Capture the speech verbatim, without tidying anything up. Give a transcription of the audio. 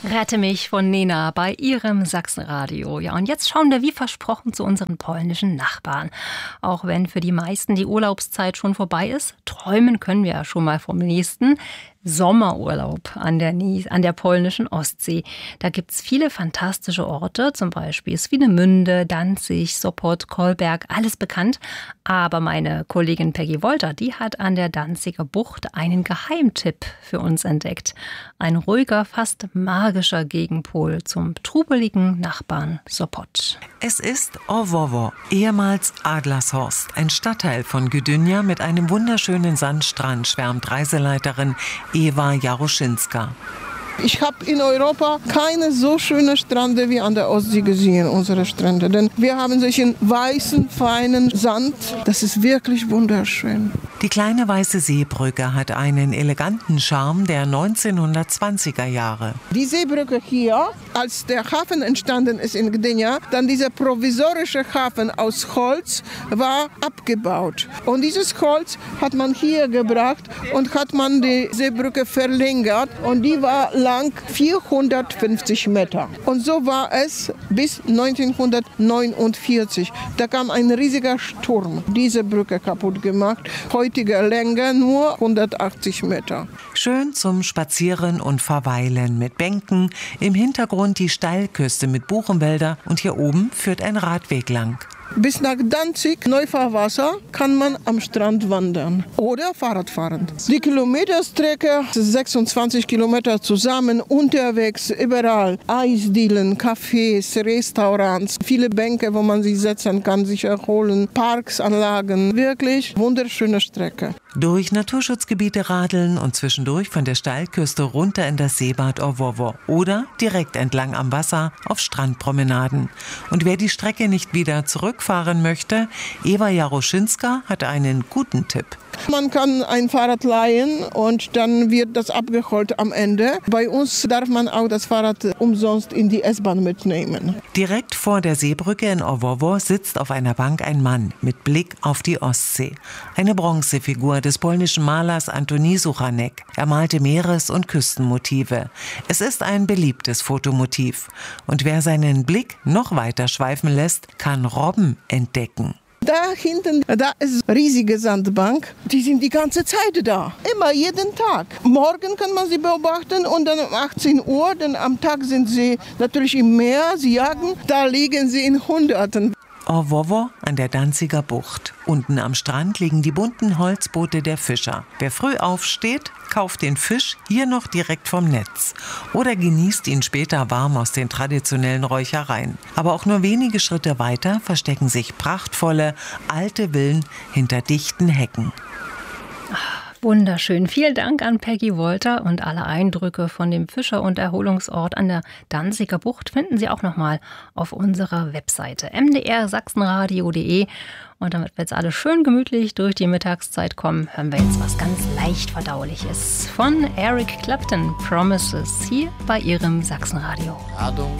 Rette mich von Nena bei ihrem Sachsenradio. Ja, und jetzt schauen wir wie versprochen zu unseren polnischen Nachbarn. Auch wenn für die meisten die Urlaubszeit schon vorbei ist, träumen können wir ja schon mal vom nächsten Sommerurlaub an der, an der polnischen Ostsee. Da gibt es viele fantastische Orte, zum Beispiel Swinemünde, Danzig, Sopot, Kolberg, alles bekannt. Aber meine Kollegin Peggy Wolter, die hat an der Danziger Bucht einen Geheimtipp für uns entdeckt. Ein ruhiger, fast magischer Gegenpol zum trubeligen Nachbarn Sopot. Es ist Orwowo, ehemals Adlershorst, ein Stadtteil von Gdynia mit einem wunderschönen Sandstrand, schwärmt Reiseleiterin Ewa Jaroszynska. Ich habe in Europa keine so schönen Strände wie an der Ostsee gesehen, unsere Strände. Denn wir haben solchen weißen, feinen Sand. Das ist wirklich wunderschön. Die kleine weiße Seebrücke hat einen eleganten Charme der neunzehnhundertzwanziger Jahre. Die Seebrücke hier, als der Hafen entstanden ist in Gdynia, dann dieser provisorische Hafen aus Holz war abgebaut. Und dieses Holz hat man hier gebracht und hat man die Seebrücke verlängert. Und die war lang vierhundertfünfzig Meter. Und so war es bis neunzehnhundertneunundvierzig. Da kam ein riesiger Sturm, diese Brücke kaputt gemacht. Heutige Länge nur hundertachtzig Meter. Schön zum Spazieren und Verweilen mit Bänken, im Hintergrund die Steilküste mit Buchenwälder und hier oben führt ein Radweg lang. Bis nach Danzig, Neufahrwasser, kann man am Strand wandern oder Fahrrad fahren. Die Kilometerstrecke, sechsundzwanzig Kilometer zusammen, unterwegs, überall. Eisdielen, Cafés, Restaurants, viele Bänke, wo man sich setzen kann, sich erholen, Parks, Anlagen. Wirklich wunderschöne Strecke. Durch Naturschutzgebiete radeln und zwischendurch von der Steilküste runter in das Seebad Orwowo oder direkt entlang am Wasser auf Strandpromenaden. Und wer die Strecke nicht wieder zurückfahren möchte, Ewa Jaroszynska hat einen guten Tipp. Man kann ein Fahrrad leihen und dann wird das abgeholt am Ende. Bei uns darf man auch das Fahrrad umsonst in die S-Bahn mitnehmen. Direkt vor der Seebrücke in Orwowo sitzt auf einer Bank ein Mann mit Blick auf die Ostsee. Eine Bronzefigur des polnischen Malers Antoni Suchanek. Er malte Meeres- und Küstenmotive. Es ist ein beliebtes Fotomotiv. Und wer seinen Blick noch weiter schweifen lässt, kann Robben entdecken. Da hinten, da ist eine riesige Sandbank. Die sind die ganze Zeit da. Immer, jeden Tag. Morgen kann man sie beobachten und dann um achtzehn Uhr, denn am Tag sind sie natürlich im Meer, sie jagen. Da liegen sie in Hunderten. Orwowo an der Danziger Bucht. Unten am Strand liegen die bunten Holzboote der Fischer. Wer früh aufsteht, kauft den Fisch hier noch direkt vom Netz oder genießt ihn später warm aus den traditionellen Räuchereien. Aber auch nur wenige Schritte weiter verstecken sich prachtvolle, alte Villen hinter dichten Hecken. Wunderschön. Vielen Dank an Peggy Wolter und alle Eindrücke von dem Fischer- und Erholungsort an der Danziger Bucht finden Sie auch nochmal auf unserer Webseite m d r sachsenradio punkt d e. Und damit wir jetzt alle schön gemütlich durch die Mittagszeit kommen, hören wir jetzt was ganz leicht Verdauliches von Eric Clapton, Promises, hier bei Ihrem Sachsenradio.